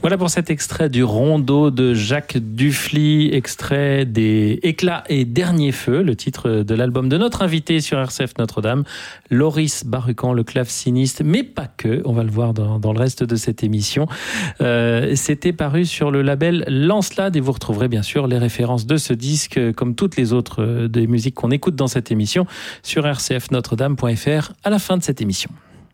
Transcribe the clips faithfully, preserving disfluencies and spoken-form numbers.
Voilà pour cet extrait du Rondeau de Jacques Dufly, extrait des Éclats et Derniers Feux, le titre de l'album de notre invité sur R C F Notre-Dame, Loris Barucan, le claveciniste, mais pas que, on va le voir dans, dans le reste de cette émission. Euh, c'était paru sur le label Lancelade et vous retrouverez bien sûr les références de ce disque, comme toutes les autres euh, des musiques qu'on écoute dans cette émission, sur r c f notre dame point f r à la fin de cette émission.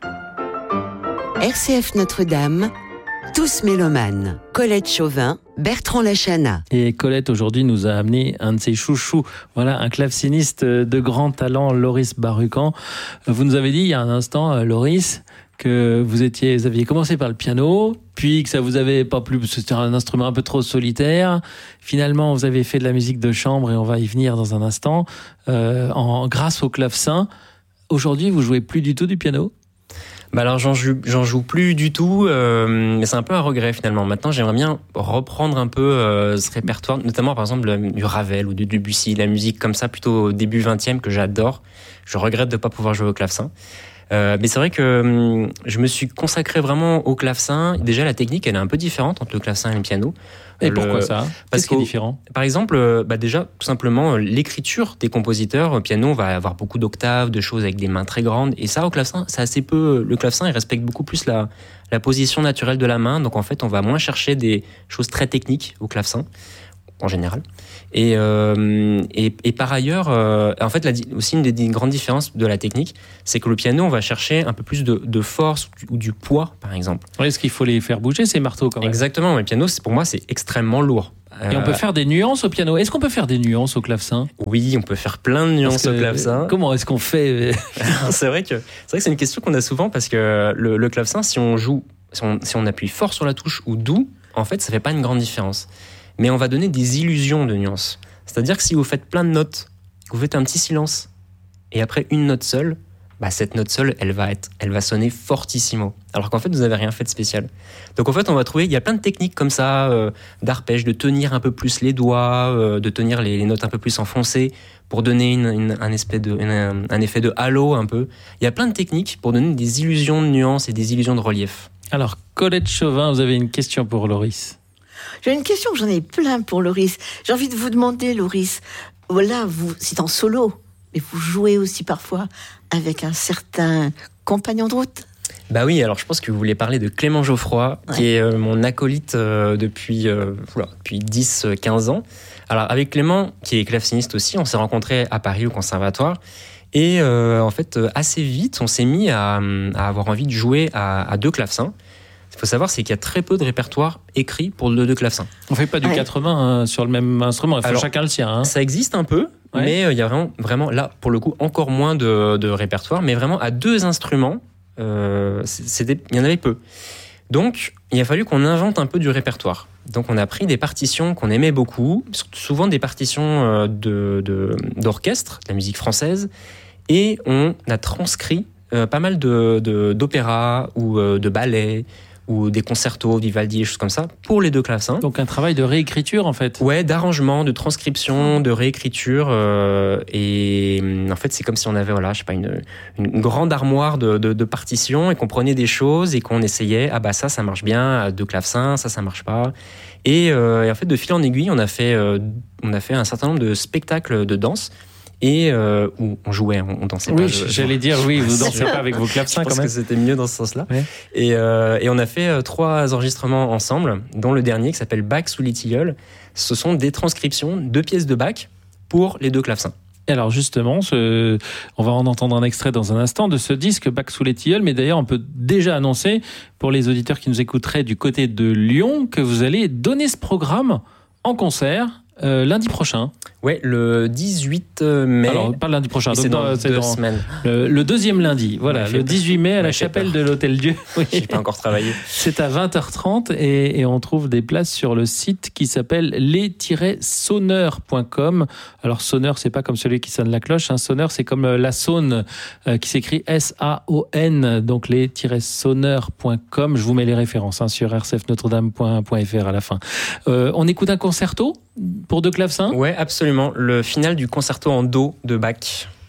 R C F Notre-Dame, tous mélomanes. Colette Chauvin, Bertrand Lachana. Et Colette aujourd'hui nous a amené un de ses chouchous, voilà, un claveciniste de grand talent, Loris Barucan. Vous nous avez dit il y a un instant, Loris, que vous étiez, vous aviez commencé par le piano, puis que ça vous avait pas plu, parce que c'était un instrument un peu trop solitaire. Finalement, vous avez fait de la musique de chambre, et on va y venir dans un instant, euh, en, grâce au clavecin. Aujourd'hui, vous jouez plus du tout du piano ? Bah alors j'en joue, j'en joue plus du tout, euh, mais c'est un peu un regret finalement. Maintenant j'aimerais bien reprendre un peu euh, ce répertoire, notamment par exemple du Ravel ou du Debussy, la musique comme ça plutôt au début vingtième que j'adore. Je regrette de pas pouvoir jouer au clavecin. Euh, mais c'est vrai que hum, je me suis consacré vraiment au clavecin. Déjà la technique elle est un peu différente entre le clavecin et le piano. Et le, pourquoi ça ? Qu'est-ce qui est différent ? Par exemple, bah déjà, tout simplement, l'écriture des compositeurs, au piano, on va avoir beaucoup d'octaves, de choses avec des mains très grandes. Et ça, au clavecin, c'est assez peu. Le clavecin, il respecte beaucoup plus la, la position naturelle de la main. Donc, en fait, on va moins chercher des choses très techniques au clavecin, en général. Et, euh, et, et par ailleurs, euh, en fait, la, aussi une des, des grandes différences de la technique, c'est que le piano, on va chercher un peu plus de, de force ou du, ou du poids, par exemple. Est-ce qu'il faut les faire bouger, ces marteaux, quand même ? Exactement. Mais le piano, c'est, pour moi, c'est extrêmement lourd. Et on peut faire des nuances au piano. Est-ce qu'on peut faire des nuances au clavecin ? Oui, on peut faire plein de nuances au clavecin. Comment est-ce qu'on fait ? c'est vrai que c'est vrai que c'est une question qu'on a souvent parce que le, le clavecin, si on joue, si on, si on appuie fort sur la touche ou doux, en fait, ça fait pas une grande différence. Mais on va donner des illusions de nuances. C'est-à-dire que si vous faites plein de notes, vous faites un petit silence, et après une note seule, bah cette note seule, elle va être, elle va sonner fortissimo. Alors qu'en fait, vous n'avez rien fait de spécial. Donc en fait, on va trouver, il y a plein de techniques comme ça, euh, d'arpège, de tenir un peu plus les doigts, euh, de tenir les, les notes un peu plus enfoncées pour donner une, une, un, espèce de, une, un effet de halo un peu. Il y a plein de techniques pour donner des illusions de nuances et des illusions de relief. Alors, Colette Chauvin, vous avez une question pour Loris ? J'ai une question, j'en ai plein pour Loris. J'ai envie de vous demander, Loris, voilà, vous, c'est en solo, mais vous jouez aussi parfois avec un certain compagnon de route. Bah oui, alors je pense que vous voulez parler de Clément Geoffroy, ouais. qui est euh, mon acolyte euh, depuis, euh, voilà, depuis dix à quinze ans. Alors avec Clément, qui est claveciniste aussi, on s'est rencontrés à Paris au conservatoire. Et euh, en fait, assez vite, on s'est mis à, à avoir envie de jouer à, à deux clavecins. Il faut savoir, c'est qu'il y a très peu de répertoire écrit pour le deux clavecins. On ne fait pas du ouais. quatre mains hein, sur le même instrument, il faut Alors, chacun le sien. Hein. Ça existe un peu, ouais. mais euh, il y a vraiment, vraiment, là, pour le coup, encore moins de, de répertoire, mais vraiment à deux instruments, euh, c'était, il y en avait peu. Donc, il a fallu qu'on invente un peu du répertoire. Donc, on a pris des partitions qu'on aimait beaucoup, souvent des partitions de, de, d'orchestre, de la musique française, et on a transcrit euh, pas mal de, de, d'opéras ou euh, de ballets, ou des concertos, Vivaldi, des choses comme ça, pour les deux clavecins. Donc un travail de réécriture, en fait. Ouais, d'arrangement, de transcription, de réécriture. Euh, et en fait, c'est comme si on avait, voilà, je sais pas, une, une grande armoire de, de, de partitions et qu'on prenait des choses et qu'on essayait, ah bah ça, ça marche bien, à deux clavecins, ça, ça marche pas. Et, euh, et en fait, de fil en aiguille, on a fait, euh, on a fait un certain nombre de spectacles de danse. Et euh, où on jouait, on, on dansait oui, pas. Oui, j'allais dire, oui, vous dansez pas avec vos clavecins quand même. Je pense que c'était mieux dans ce sens-là. Ouais. Et, euh, et on a fait euh, trois enregistrements ensemble, dont le dernier qui s'appelle Bach sous les tilleuls. Ce sont des transcriptions de pièces de Bach pour les deux clavecins. Et alors justement, ce, on va en entendre un extrait dans un instant de ce disque Bach sous les tilleuls, mais d'ailleurs on peut déjà annoncer pour les auditeurs qui nous écouteraient du côté de Lyon que vous allez donner ce programme en concert euh, lundi prochain. Ouais, le dix-huit mai. Alors, pas lundi prochain, c'est donc dans, c'est deux dans semaines. Le, le deuxième lundi, voilà, le dix-huit mai à ouais, la chapelle peur. de l'Hôtel-Dieu. Oui. J'ai pas encore travaillé. C'est à vingt heures trente et, et on trouve des places sur le site qui s'appelle les tiret sonneurs point com. Alors, sonneur, c'est pas comme celui qui sonne la cloche. Hein. Sonneur, c'est comme la Saône euh, qui s'écrit S A O N, donc les tiret sonneurs point com. Je vous mets les références hein, sur r c f notre dame point f r à la fin. Euh, on écoute un concerto pour deux clavecins ? Ouais, absolument. Le final du concerto en do de Bach.